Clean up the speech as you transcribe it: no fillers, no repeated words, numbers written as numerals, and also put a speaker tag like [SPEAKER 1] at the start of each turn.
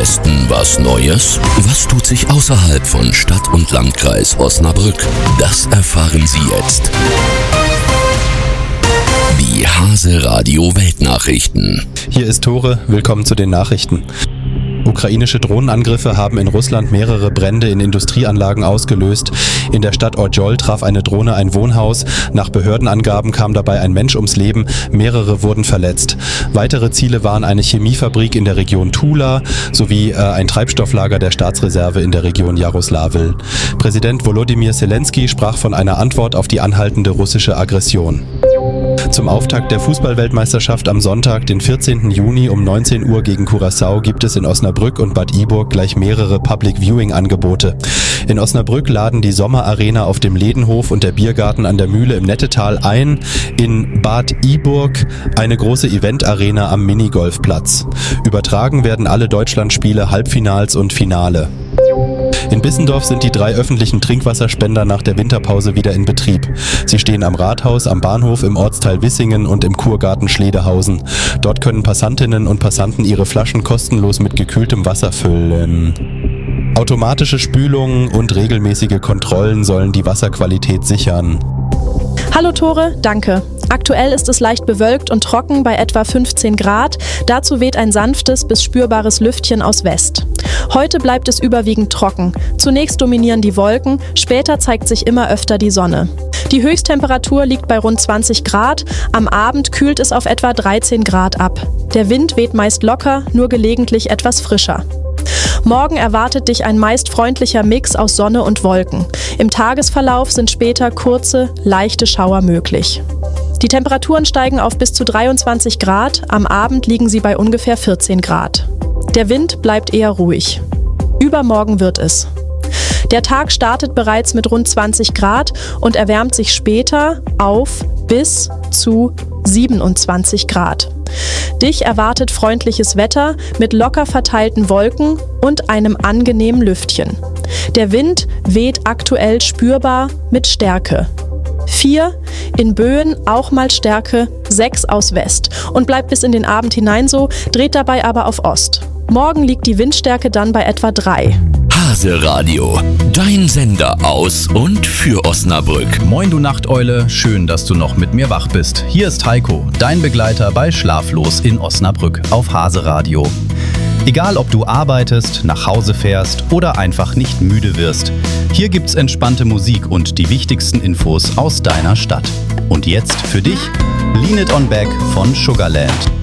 [SPEAKER 1] Westen was Neues? Was tut sich außerhalb von Stadt und Landkreis Osnabrück? Das erfahren Sie jetzt. Die Hase Radio Weltnachrichten.
[SPEAKER 2] Hier ist Tore, willkommen zu den Nachrichten. Ukrainische Drohnenangriffe haben in Russland mehrere Brände in Industrieanlagen ausgelöst. In der Stadt Orjol traf eine Drohne ein Wohnhaus. Nach Behördenangaben kam dabei ein Mensch ums Leben, mehrere wurden verletzt. Weitere Ziele waren eine Chemiefabrik in der Region Tula sowie ein Treibstofflager der Staatsreserve in der Region Jaroslavl. Präsident Volodymyr Zelensky sprach von einer Antwort auf die anhaltende russische Aggression. Zum Auftakt der Fußball-Weltmeisterschaft am Sonntag, den 14. Juni um 19 Uhr gegen Curaçao, gibt es in Osnabrück und Bad Iburg gleich mehrere Public-Viewing-Angebote. In Osnabrück laden die Sommerarena auf dem Ledenhof und der Biergarten an der Mühle im Nettetal ein. In Bad Iburg eine große Event-Arena am Minigolfplatz. Übertragen werden alle Deutschlandspiele, Halbfinals und Finale. In Bissendorf sind die 3 öffentlichen Trinkwasserspender nach der Winterpause wieder in Betrieb. Sie stehen am Rathaus, am Bahnhof, im Ortsteil Wissingen und im Kurgarten Schledehausen. Dort können Passantinnen und Passanten ihre Flaschen kostenlos mit gekühltem Wasser füllen. Automatische Spülungen und regelmäßige Kontrollen sollen die Wasserqualität sichern.
[SPEAKER 3] Hallo Tore, danke. Aktuell ist es leicht bewölkt und trocken bei etwa 15 Grad. Dazu weht ein sanftes bis spürbares Lüftchen aus West. Heute bleibt es überwiegend trocken. Zunächst dominieren die Wolken, später zeigt sich immer öfter die Sonne. Die Höchsttemperatur liegt bei rund 20 Grad, am Abend kühlt es auf etwa 13 Grad ab. Der Wind weht meist locker, nur gelegentlich etwas frischer. Morgen erwartet dich ein meist freundlicher Mix aus Sonne und Wolken. Im Tagesverlauf sind später kurze, leichte Schauer möglich. Die Temperaturen steigen auf bis zu 23 Grad, am Abend liegen sie bei ungefähr 14 Grad. Der Wind bleibt eher ruhig. Übermorgen wird es. Der Tag startet bereits mit rund 20 Grad und erwärmt sich später auf bis zu 27 Grad. Dich erwartet freundliches Wetter mit locker verteilten Wolken und einem angenehmen Lüftchen. Der Wind weht aktuell spürbar mit Stärke 4, in Böen auch mal Stärke 6 aus West und bleibt bis in den Abend hinein so, dreht dabei aber auf Ost. Morgen liegt die Windstärke dann bei etwa 3.
[SPEAKER 1] Hase Radio, dein Sender aus und für Osnabrück.
[SPEAKER 4] Moin du Nachteule, schön, dass du noch mit mir wach bist. Hier ist Heiko, dein Begleiter bei Schlaflos in Osnabrück auf Hase Radio. Egal ob du arbeitest, nach Hause fährst oder einfach nicht müde wirst, hier gibt's entspannte Musik und die wichtigsten Infos aus deiner Stadt. Und jetzt für dich, Lean It On Back von Sugarland.